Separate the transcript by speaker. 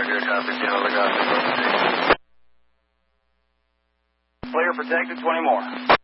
Speaker 1: Roger, copy, Kilo, look out.
Speaker 2: Clear, protected, 20 more.